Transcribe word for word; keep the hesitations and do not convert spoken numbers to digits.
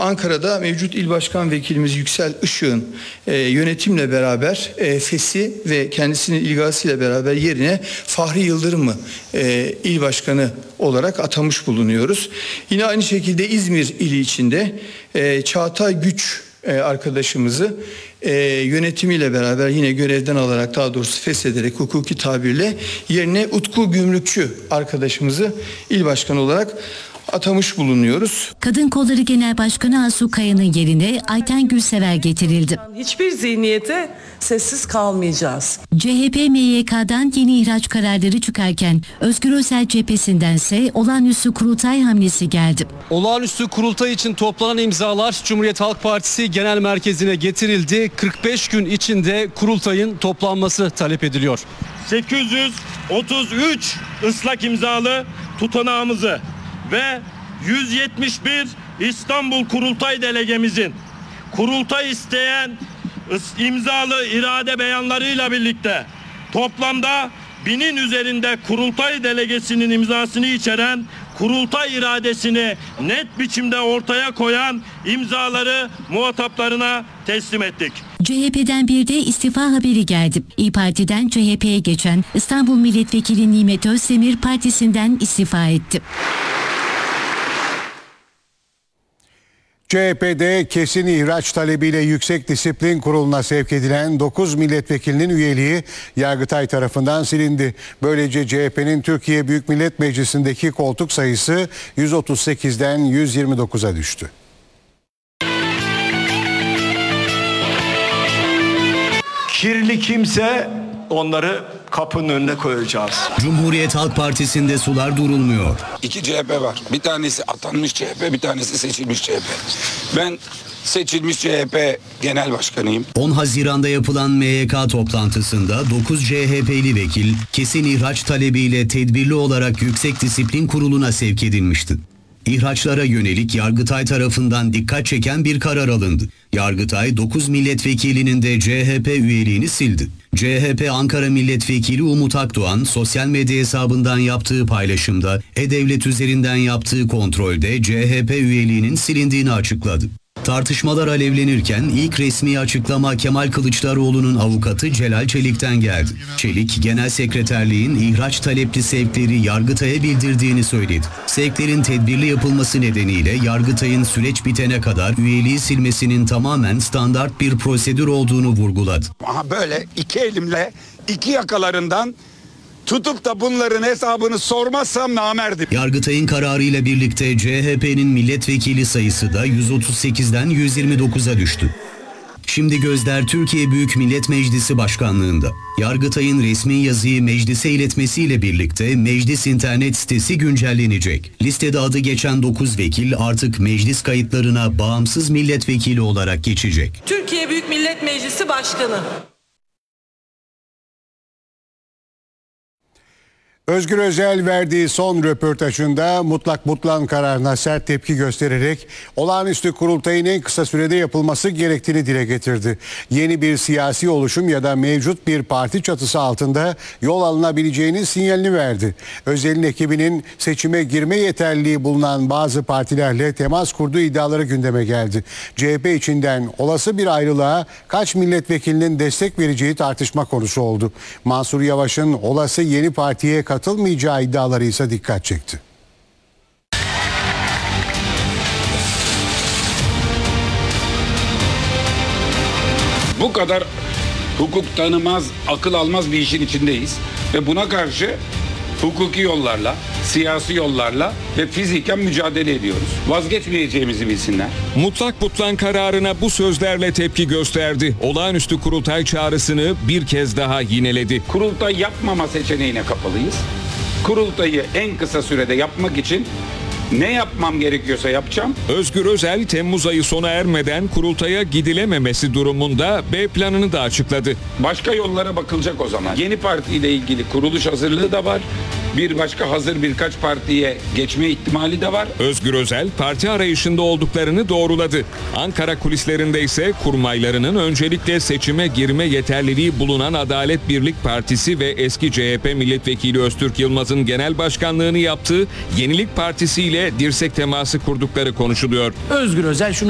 Ankara'da mevcut il başkan vekilimiz Yüksel Işık'ın e, yönetimle beraber e, Fes'i ve kendisinin ilgasıyla beraber yerine Fahri Yıldırım'ı e, il başkanı olarak atamış bulunuyoruz. Yine aynı şekilde İzmir ili içinde e, Çağatay Güç e, arkadaşımızı e, yönetimiyle beraber yine görevden alarak, daha doğrusu feshederek hukuki tabirle yerine Utku Gümrükçü arkadaşımızı il başkanı olarak atamış bulunuyoruz. Kadın Kolları Genel Başkanı Asu Kaya'nın yerine Ayten Gülsever getirildi. Hiçbir zihniyete sessiz kalmayacağız. C H P M Y K'dan yeni ihraç kararları çıkarken Özgür Özel cephesindense olağanüstü kurultay hamlesi geldi. Olağanüstü kurultay için toplanan imzalar Cumhuriyet Halk Partisi Genel Merkezi'ne getirildi. kırk beş gün içinde kurultayın toplanması talep ediliyor. sekiz yüz otuz üç ıslak imzalı tutanağımızı ve yüz yetmiş bir İstanbul Kurultay delegemizin kurultay isteyen imzalı irade beyanlarıyla birlikte toplamda binin üzerinde kurultay delegesinin imzasını içeren, kurultay iradesini net biçimde ortaya koyan imzaları muhataplarına teslim ettik. C H P'den bir de istifa haberi geldi. İYİ Parti'den C H P'ye geçen İstanbul Milletvekili Nimet Özdemir partisinden istifa etti. C H P'de kesin ihraç talebiyle Yüksek Disiplin Kurulu'na sevk edilen dokuz milletvekilinin üyeliği Yargıtay tarafından silindi. Böylece C H P'nin Türkiye Büyük Millet Meclisi'ndeki koltuk sayısı yüz otuz sekizden yüz yirmi dokuza düştü. Kirli kimse onları kapının önüne koyacağız. Cumhuriyet Halk Partisi'nde sular durulmuyor. İki C H P var. Bir tanesi atanmış C H P, bir tanesi seçilmiş C H P. Ben seçilmiş C H P Genel Başkanıyım. on Haziran'da yapılan M Y K toplantısında dokuz C H P'li vekil kesin ihraç talebiyle tedbirli olarak Yüksek Disiplin Kurulu'na sevk edilmişti. İhraçlara yönelik Yargıtay tarafından dikkat çeken bir karar alındı. Yargıtay dokuz milletvekilinin de C H P üyeliğini sildi. C H P Ankara Milletvekili Umut Akdoğan sosyal medya hesabından yaptığı paylaşımda E-Devlet üzerinden yaptığı kontrolde C H P üyeliğinin silindiğini açıkladı. Tartışmalar alevlenirken ilk resmi açıklama Kemal Kılıçdaroğlu'nun avukatı Celal Çelik'ten geldi. Çelik, Genel Sekreterliğin ihraç talepli sevkleri Yargıtay'a bildirdiğini söyledi. Sevklerin tedbirli yapılması nedeniyle Yargıtay'ın süreç bitene kadar üyeliği silmesinin tamamen standart bir prosedür olduğunu vurguladı. Aha böyle iki elimle iki yakalarından tutup da bunların hesabını sormazsam namerdim. Yargıtay'ın kararıyla birlikte C H P'nin milletvekili sayısı da yüz otuz sekizden yüz yirmi dokuza düştü. Şimdi gözler Türkiye Büyük Millet Meclisi Başkanlığı'nda. Yargıtay'ın resmi yazıyı meclise iletmesiyle birlikte meclis internet sitesi güncellenecek. Listede adı geçen dokuz vekil artık meclis kayıtlarına bağımsız milletvekili olarak geçecek. Türkiye Büyük Millet Meclisi Başkanı. Özgür Özel verdiği son röportajında mutlak butlan kararına sert tepki göstererek olağanüstü kurultayın en kısa sürede yapılması gerektiğini dile getirdi. Yeni bir siyasi oluşum ya da mevcut bir parti çatısı altında yol alınabileceğinin sinyalini verdi. Özel'in ekibinin seçime girme yeterliliği bulunan bazı partilerle temas kurduğu iddiaları gündeme geldi. C H P içinden olası bir ayrılığa kaç milletvekilinin destek vereceği tartışma konusu oldu. Mansur Yavaş'ın olası yeni partiye katılmayacağı iddiaları ise dikkat çekti. Bu kadar hukuk tanımaz, akıl almaz bir işin içindeyiz. Ve buna karşı hukuki yollarla, siyasi yollarla ve fiziken mücadele ediyoruz. Vazgeçmeyeceğimizi bilsinler. Mutlak butlan kararına bu sözlerle tepki gösterdi. Olağanüstü kurultay çağrısını bir kez daha yineledi. Kurultay yapmama seçeneğine kapalıyız. Kurultayı en kısa sürede yapmak için ne yapmam gerekiyorsa yapacağım. Özgür Özel Temmuz ayı sona ermeden kurultaya gidilememesi durumunda B planını da açıkladı. Başka yollara bakılacak o zaman. Yeni partiyle ilgili kuruluş hazırlığı da var. Bir başka hazır birkaç partiye geçme ihtimali de var. Özgür Özel parti arayışında olduklarını doğruladı. Ankara kulislerinde ise kurmaylarının öncelikle seçime girme yeterliliği bulunan Adalet Birlik Partisi ve eski C H P milletvekili Öztürk Yılmaz'ın genel başkanlığını yaptığı Yenilik Partisi ile dirsek teması kurdukları konuşuluyor. Özgür Özel şunu